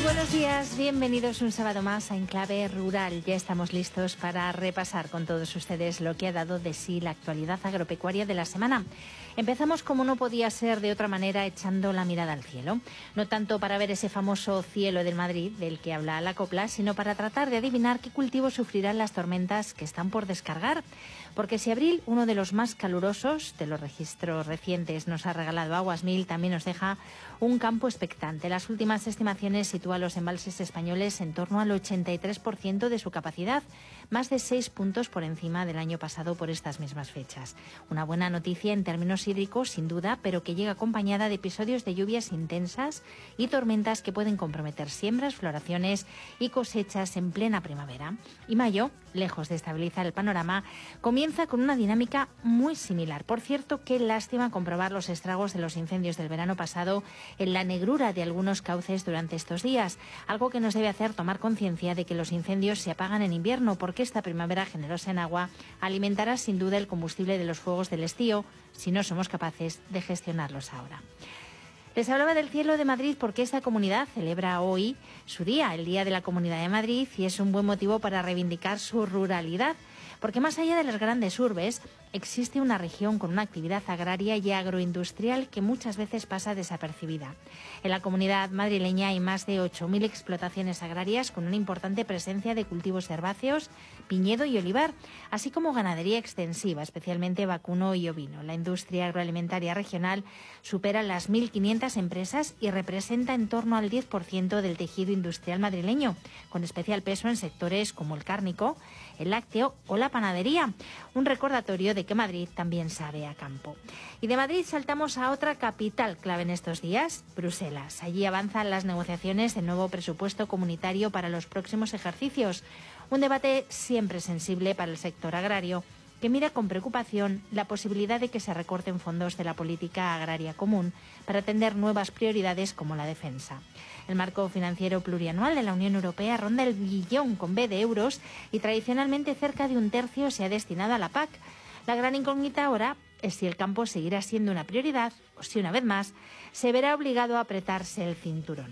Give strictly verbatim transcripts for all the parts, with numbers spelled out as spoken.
Buenos días, bienvenidos un sábado más a Enclave Rural. Ya estamos listos para repasar con todos ustedes lo que ha dado de sí la actualidad agropecuaria de la semana. Empezamos, como no podía ser de otra manera, echando la mirada al cielo. No tanto para ver ese famoso cielo del Madrid del que habla la copla, sino para tratar de adivinar qué cultivos sufrirán las tormentas que están por descargar. Porque si abril, uno de los más calurosos de los registros recientes, nos ha regalado aguas mil, también nos deja un campo expectante. Las últimas estimaciones sitúan los embalses españoles en torno al ochenta y tres por ciento de su capacidad, más de seis puntos por encima del año pasado por estas mismas fechas. Una buena noticia en términos hídricos, sin duda, pero que llega acompañada de episodios de lluvias intensas y tormentas que pueden comprometer siembras, floraciones y cosechas en plena primavera. Y mayo, lejos de estabilizar el panorama, comienza con una dinámica muy similar. Por cierto, qué lástima comprobar los estragos de los incendios del verano pasado en la negrura de algunos cauces durante estos días, algo que nos debe hacer tomar conciencia de que los incendios se apagan en invierno, porque esta primavera generosa en agua alimentará sin duda el combustible de los fuegos del estío, si no somos capaces de gestionarlos ahora. Les hablaba del cielo de Madrid porque esta comunidad celebra hoy su día, el Día de la Comunidad de Madrid, y es un buen motivo para reivindicar su ruralidad. Porque más allá de las grandes urbes, existe una región con una actividad agraria y agroindustrial que muchas veces pasa desapercibida. En la comunidad madrileña hay más de ocho mil explotaciones agrarias con una importante presencia de cultivos herbáceos, viñedo y olivar, así como ganadería extensiva, especialmente vacuno y ovino. La industria agroalimentaria regional supera las mil quinientas empresas y representa en torno al diez por ciento del tejido industrial madrileño, con especial peso en sectores como el cárnico, el lácteo o la panadería. Un recordatorio de que Madrid también sabe a campo. Y de Madrid saltamos a otra capital clave en estos días, Bruselas. Allí avanzan las negociaciones del nuevo presupuesto comunitario para los próximos ejercicios. Un debate siempre sensible para el sector agrario, que mira con preocupación la posibilidad de que se recorten fondos de la política agraria común para atender nuevas prioridades como la defensa. El marco financiero plurianual de la Unión Europea ronda el billón con B de euros y tradicionalmente cerca de un tercio se ha destinado a la P A C. La gran incógnita ahora es si el campo seguirá siendo una prioridad o si una vez más se verá obligado a apretarse el cinturón.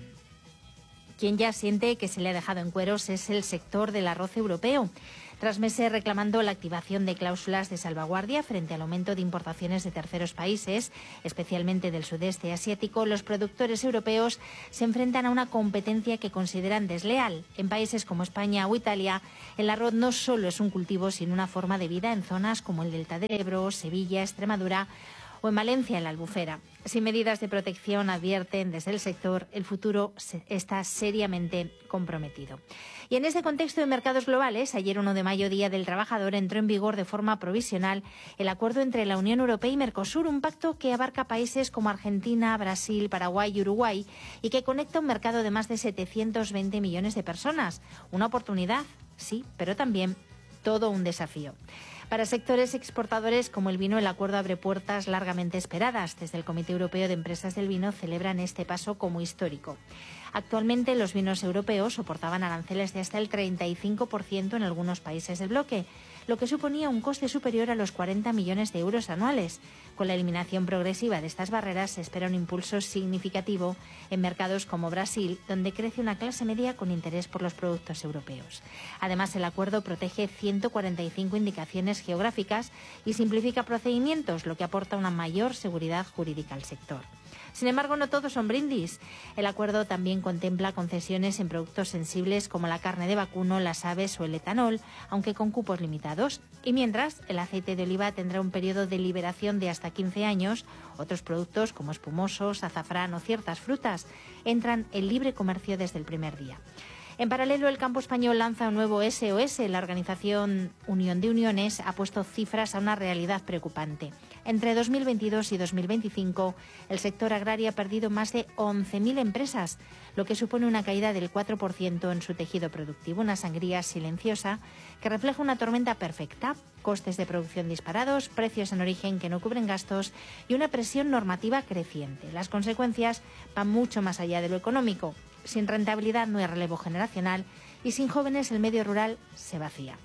Quien ya siente que se le ha dejado en cueros es el sector del arroz europeo. Tras meses reclamando la activación de cláusulas de salvaguardia frente al aumento de importaciones de terceros países, especialmente del sudeste asiático, los productores europeos se enfrentan a una competencia que consideran desleal. En países como España o Italia, el arroz no solo es un cultivo, sino una forma de vida en zonas como el Delta del Ebro, Sevilla, Extremadura o en Valencia, en la Albufera. Sin medidas de protección, advierten desde el sector, el futuro está seriamente comprometido. Y en este contexto de mercados globales, ayer uno de mayo, Día del Trabajador, entró en vigor de forma provisional el acuerdo entre la Unión Europea y Mercosur, un pacto que abarca países como Argentina, Brasil, Paraguay y Uruguay y que conecta un mercado de más de setecientos veinte millones de personas. Una oportunidad, sí, pero también todo un desafío. Para sectores exportadores como el vino, el acuerdo abre puertas largamente esperadas. Desde el Comité Europeo de Empresas del Vino celebran este paso como histórico. Actualmente los vinos europeos soportaban aranceles de hasta el treinta y cinco por ciento en algunos países del bloque, lo que suponía un coste superior a los cuarenta millones de euros anuales. Con la eliminación progresiva de estas barreras se espera un impulso significativo en mercados como Brasil, donde crece una clase media con interés por los productos europeos. Además, el acuerdo protege ciento cuarenta y cinco indicaciones geográficas y simplifica procedimientos, lo que aporta una mayor seguridad jurídica al sector. Sin embargo, no todos son brindis. El acuerdo también contempla concesiones en productos sensibles como la carne de vacuno, las aves o el etanol, aunque con cupos limitados. Y mientras, el aceite de oliva tendrá un periodo de liberación de hasta quince años. Otros productos como espumosos, azafrán o ciertas frutas entran en libre comercio desde el primer día. En paralelo, el campo español lanza un nuevo S O S. La organización Unión de Uniones ha puesto cifras a una realidad preocupante. Entre dos mil veintidós y dos mil veinticinco, el sector agrario ha perdido más de once mil empresas, lo que supone una caída del cuatro por ciento en su tejido productivo, una sangría silenciosa que refleja una tormenta perfecta, costes de producción disparados, precios en origen que no cubren gastos y una presión normativa creciente. Las consecuencias van mucho más allá de lo económico. Sin rentabilidad no hay relevo generacional y sin jóvenes el medio rural se vacía.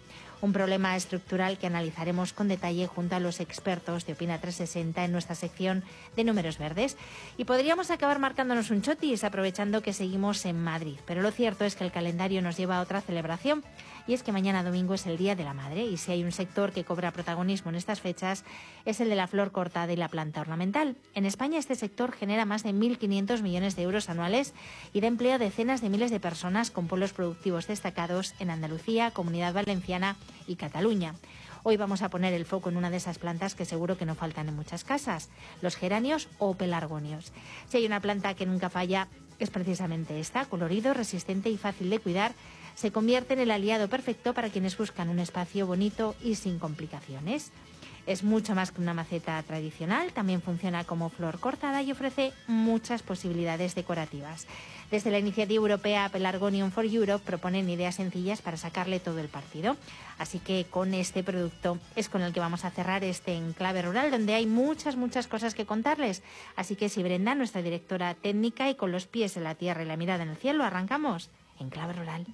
Un problema estructural que analizaremos con detalle junto a los expertos de Opina trescientos sesenta en nuestra sección de Números Verdes. Y podríamos acabar marcándonos un chotis aprovechando que seguimos en Madrid. Pero lo cierto es que el calendario nos lleva a otra celebración. Y es que mañana domingo es el Día de la Madre, y si hay un sector que cobra protagonismo en estas fechas es el de la flor cortada y la planta ornamental. En España este sector genera más de mil quinientos millones de euros anuales y da empleo a decenas de miles de personas con polos productivos destacados en Andalucía, Comunidad Valenciana y Cataluña. Hoy vamos a poner el foco en una de esas plantas que seguro que no faltan en muchas casas, los geranios o pelargonios. Si hay una planta que nunca falla, es precisamente esta, colorido, resistente y fácil de cuidar. Se convierte en el aliado perfecto para quienes buscan un espacio bonito y sin complicaciones. Es mucho más que una maceta tradicional, también funciona como flor cortada y ofrece muchas posibilidades decorativas. Desde la iniciativa europea Pelargonium for Europe proponen ideas sencillas para sacarle todo el partido. Así que con este producto es con el que vamos a cerrar este Enclave Rural, donde hay muchas, muchas cosas que contarles. Así que si Brenda, nuestra directora técnica, y con los pies en la tierra y la mirada en el cielo, arrancamos Enclave Rural.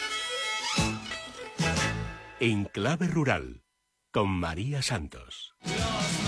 Enclave Rural con María Santos.